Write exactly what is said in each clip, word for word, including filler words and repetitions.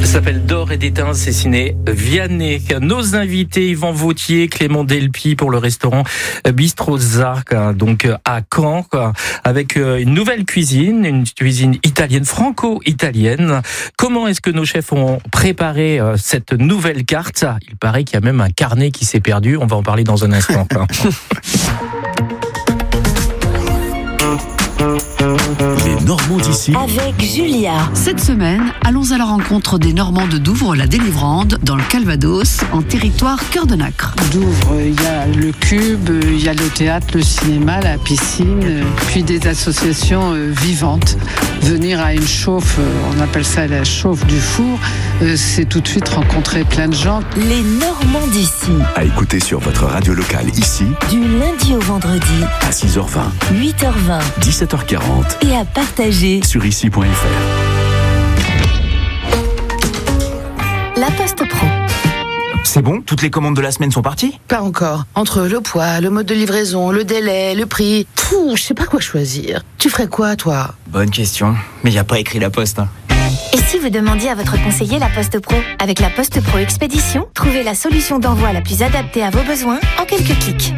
Ça s'appelle D'or et d'étain, c'est signé Vianney. Nos invités, Yvan Vauthier, Clément Delpy pour le restaurant Bistro Zark, donc à Caen, avec une nouvelle cuisine, une cuisine italienne, franco-italienne. Comment est-ce que nos chefs ont préparé cette nouvelle carte? Il paraît qu'il y a même un carnet qui s'est perdu. On va en parler dans un instant. Les Normands d'ici avec Julia. Cette semaine, allons à la rencontre des Normands de Douvres-la-Délivrande, dans le Calvados, en territoire cœur de Nacre. Douvres, il y a le Cube, il y a le théâtre, le cinéma, la piscine, puis des associations vivantes. Venir à une chauffe, on appelle ça la chauffe du four, c'est tout de suite rencontrer plein de gens. Les Normands d'ici. À écouter sur votre radio locale ici, du lundi au vendredi, à six heures vingt, huit heures vingt, dix-sept heures quarante, et à partager sur ici point f r. La Poste Pro. C'est bon? Toutes les commandes de la semaine sont parties? Pas encore. Entre le poids, le mode de livraison, le délai, le prix... Pouh, je sais pas quoi choisir. Tu ferais quoi, toi? Bonne question. Mais y a pas écrit la Poste. Hein. Et si vous demandiez à votre conseiller la Poste Pro? Avec la Poste Pro Expédition, trouvez la solution d'envoi la plus adaptée à vos besoins en quelques clics.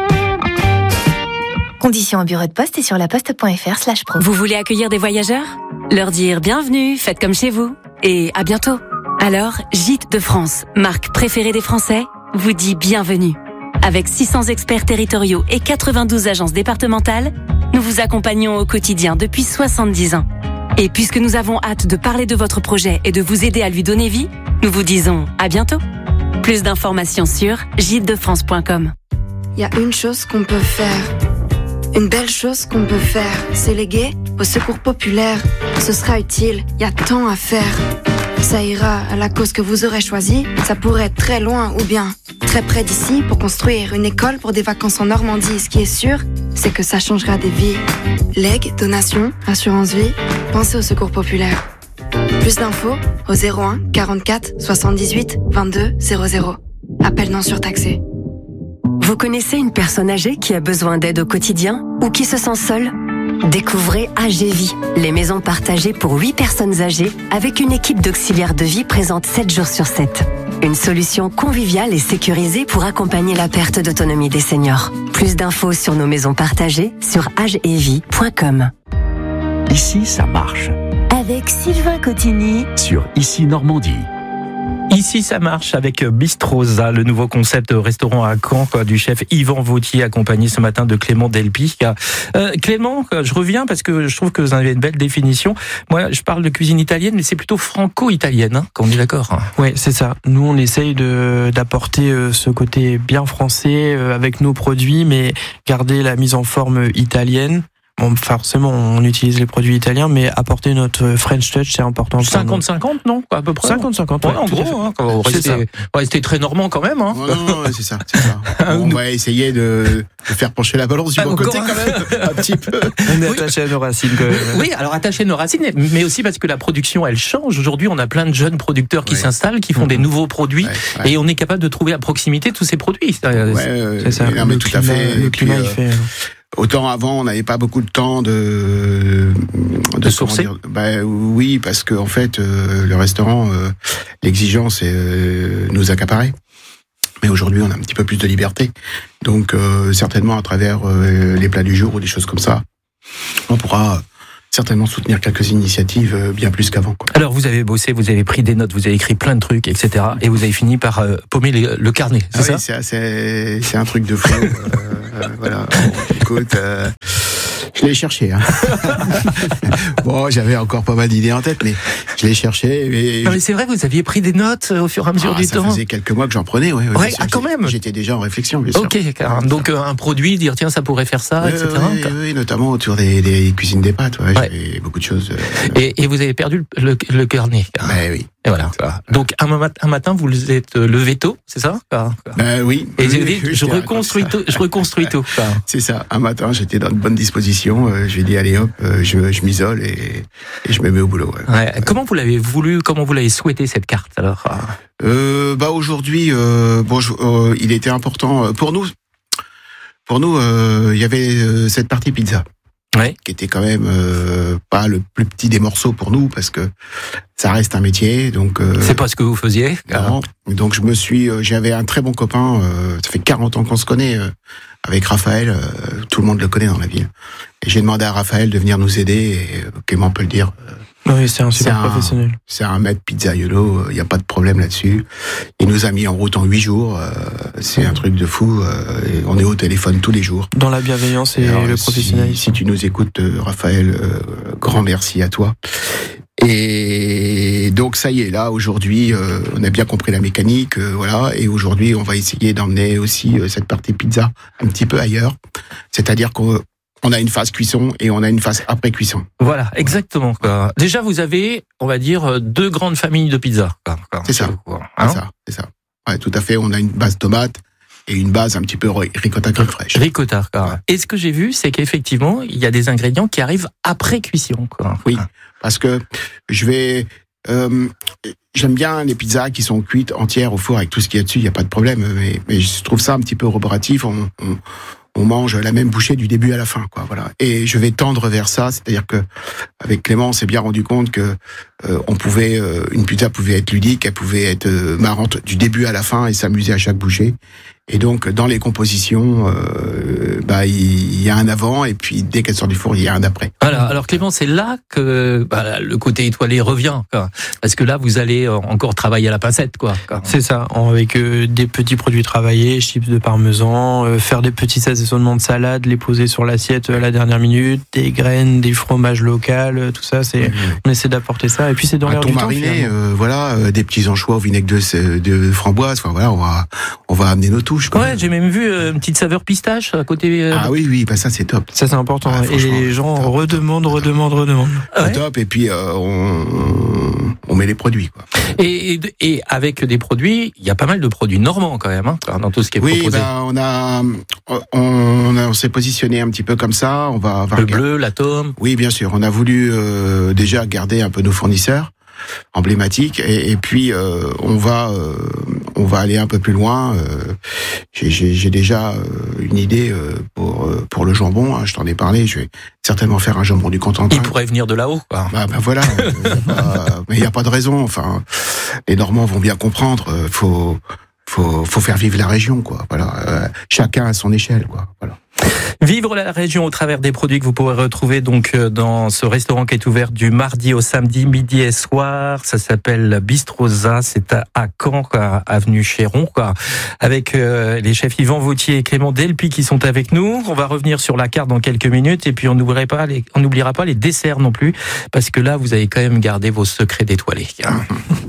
Conditions au bureau de poste et sur laposte.fr slash pro. Vous voulez accueillir des voyageurs? Leur dire bienvenue, faites comme chez vous. Et à bientôt. Alors, Gîtes de France, marque préférée des Français, vous dit bienvenue. Avec six cents experts territoriaux et quatre-vingt-douze agences départementales, nous vous accompagnons au quotidien depuis soixante-dix ans. Et puisque nous avons hâte de parler de votre projet et de vous aider à lui donner vie, nous vous disons à bientôt. Plus d'informations sur gîtes de france point com. Il y a une chose qu'on peut faire. Une belle chose qu'on peut faire, c'est léguer au secours populaire. Ce sera utile, il y a tant à faire. Ça ira à la cause que vous aurez choisie. Ça pourrait être très loin ou bien très près d'ici pour construire une école pour des vacances en Normandie. Ce qui est sûr, c'est que ça changera des vies. Legs, donations, assurance vie, pensez au secours populaire. Plus d'infos au zéro un quarante-quatre soixante-dix-huit vingt-deux zéro zéro. Appel non surtaxé. Vous connaissez une personne âgée qui a besoin d'aide au quotidien ou qui se sent seule? Découvrez A G Vie, les maisons partagées pour huit personnes âgées avec une équipe d'auxiliaires de vie présente sept jours sur sept. Une solution conviviale et sécurisée pour accompagner la perte d'autonomie des seniors. Plus d'infos sur nos maisons partagées sur age et vie point com. Ici, ça marche. Avec Sylvain Cotigny sur Ici Normandie. Ici, ça marche avec Bistroza, le nouveau concept restaurant à Caen quoi, du chef Yvan Vauthier, accompagné ce matin de Clément Delpy. Euh, Clément, je reviens parce que je trouve que vous avez une belle définition. Moi, je parle de cuisine italienne, mais c'est plutôt franco-italienne, hein, qu'on est d'accord. Oui, c'est ça. Nous, on essaye de, d'apporter ce côté bien français avec nos produits, mais garder la mise en forme italienne. Bon, forcément, on utilise les produits italiens, mais apporter notre French touch, c'est important. cinquante cinquante, non? À peu près. cinquante cinquante, ouais, ouais, en gros, hein, on restait, on restait très normand quand même. Hein. Non, non, non, c'est ça, c'est ça. Bon, on va essayer de, de faire pencher la balance du ah, bon côté quand même, un petit peu. On est attaché à nos racines quand même. Oui, alors attaché à nos racines, mais aussi parce que la production, elle change. Aujourd'hui, on a plein de jeunes producteurs qui ouais. s'installent, qui font mmh. des nouveaux produits, ouais, ouais. et on est capable de trouver à proximité tous ces produits. Ouais, euh, c'est ça. Non, mais tout climat, à fait. Le climat, puis, il fait... Autant avant, on n'avait pas beaucoup de temps de de, de sourcer. Bah oui, parce que en fait, euh, le restaurant, euh, l'exigence est euh, nous accaparer. Mais aujourd'hui, on a un petit peu plus de liberté. Donc, euh, certainement à travers euh, les plats du jour ou des choses comme ça, on pourra certainement soutenir quelques initiatives bien plus qu'avant. Quoi. Alors, vous avez bossé, vous avez pris des notes, vous avez écrit plein de trucs, et cetera. Et vous avez fini par euh, paumer les, le carnet, c'est ah ça? Oui, c'est, c'est, c'est un truc de fou. euh, voilà. Écoute, euh, je l'ai cherché. Hein. Bon, j'avais encore pas mal d'idées en tête, mais je l'ai cherché. Et... Non, mais c'est vrai, vous aviez pris des notes au fur et à mesure ah, du ça temps. Ça faisait quelques mois que j'en prenais, ouais. ouais, ouais ah, quand même. J'étais déjà en réflexion, bien sûr. Ok, donc euh, un produit, dire tiens, ça pourrait faire ça, ouais, et cetera. Oui, oui, notamment autour des, des cuisines des pâtes. Ouais, ouais. J'avais beaucoup de choses. Euh... Et, et vous avez perdu le, le, le carnet. Ben oui. Et voilà. Donc un, un matin, vous vous êtes levé tôt, c'est ça? Ben oui. Et oui, j'ai dit, je reconstruis tout. Je reconstruis tout. C'est ça. Un matin, j'étais dans de bonnes dispositions. Euh, j'ai dit allez hop, euh, je, je m'isole et, et je me mets au boulot. Ouais. Ouais. Comment vous l'avez voulu? Comment vous l'avez souhaité cette carte alors? euh, Bah aujourd'hui, euh, bon, je, euh, il était important pour nous. Pour nous, euh, il y avait euh, cette partie pizza. ouais. qui était quand même euh, pas le plus petit des morceaux pour nous, parce que ça reste un métier. Donc euh, c'est pas ce que vous faisiez. Non. Donc je me suis, euh, j'avais un très bon copain. Euh, ça fait quarante ans qu'on se connaît euh, avec Raphaël. Euh, tout le monde le connaît dans la ville. Et j'ai demandé à Raphaël de venir nous aider. Et euh, Clément peut le dire. Euh, Oui, c'est un super c'est professionnel. Un, c'est un maître pizzaiolo, il n'y a pas de problème là-dessus. Il nous a mis en route en huit jours. Euh, c'est un truc de fou. Euh, et on est au téléphone tous les jours. Dans la bienveillance et, et alors, le professionnalisme. Si, si tu nous écoutes, euh, Raphaël, euh, grand merci à toi. Et donc ça y est, là aujourd'hui, euh, on a bien compris la mécanique, euh, voilà. Et aujourd'hui, on va essayer d'emmener aussi euh, cette partie pizza un petit peu ailleurs. C'est-à-dire qu'on On a une phase cuisson et on a une phase après cuisson. Voilà, exactement. Quoi. Déjà, vous avez, on va dire, deux grandes familles de pizza. Quoi. C'est ça. Quoi, hein c'est ça. C'est ça. Ouais, tout à fait. On a une base tomate et une base un petit peu ricotta crème fraîche. Ricotta. Quoi. Ouais. Et ce que j'ai vu, c'est qu'effectivement, il y a des ingrédients qui arrivent après cuisson. Quoi. Oui, parce que je vais. Euh, j'aime bien les pizzas qui sont cuites entières au four avec tout ce qu'il y a dessus. Il y a pas de problème. Mais, mais je trouve ça un petit peu roboratif. On, on, on mange la même bouchée du début à la fin, quoi. Voilà. Et je vais tendre vers ça, c'est-à-dire que avec Clément, on s'est bien rendu compte que euh, on pouvait, euh, une pizza pouvait être ludique, elle pouvait être euh, marrante du début à la fin et s'amuser à chaque bouchée. Et donc dans les compositions, euh, bah il y a un avant et puis dès qu'elle sort du four, il y a un après. Voilà. Alors Clément, c'est là que bah, le côté étoilé revient, quoi. Parce que là, vous allez encore travailler à la pincette, quoi. C'est ça, avec euh, des petits produits travaillés, chips de parmesan, euh, faire des petits assaisonnements de salade, les poser sur l'assiette à la dernière minute, des graines, des fromages locaux, tout ça. C'est, mmh. on essaie d'apporter ça. Et puis c'est dans l'air du temps. Un thon mariné, euh, voilà, euh, des petits anchois au vinaigre de, de framboise. Enfin voilà, on va, on va amener nos touches. Ouais, j'ai même vu euh, une petite saveur pistache à côté. Euh... Ah oui, oui, bah ça c'est top. Ça c'est important. Ah, et les gens top, redemandent, top, redemandent, redemandent. Ah ouais. Top. Et puis euh, on, on met les produits, quoi. Et, et, et avec des produits, il y a pas mal de produits normands quand même, hein, dans tout ce qui est oui, proposé. Oui, bah, on a, on, a, on s'est positionné un petit peu comme ça. On va. Le bleu, l'atome. Oui, bien sûr. On a voulu euh, déjà garder un peu nos fournisseurs emblématiques et, et puis euh, on va euh, on va aller un peu plus loin. Euh, j'ai, j'ai, j'ai déjà euh, une idée euh, pour euh, pour le jambon. Hein, je t'en ai parlé. Je vais certainement faire un jambon du Cotentin. Il pourrait venir de là-haut, quoi. Bah, bah voilà. euh, bah, mais il y a pas de raison. Enfin, les Normands vont bien comprendre. Euh, faut faut faut faire vivre la région, quoi. Voilà. Euh, chacun à son échelle, quoi. Voilà. Vivre la région au travers des produits que vous pourrez retrouver donc dans ce restaurant qui est ouvert du mardi au samedi, midi et soir. Ça s'appelle Bistroza, c'est à, à Caen, quoi, avenue Chéron, quoi, avec euh, les chefs Yvan Vautier et Clément Delpy qui sont avec nous. On va revenir sur la carte dans quelques minutes et puis on n'oubliera pas les, on n'oubliera pas les desserts non plus, parce que là vous avez quand même gardé vos secrets d'étoilés.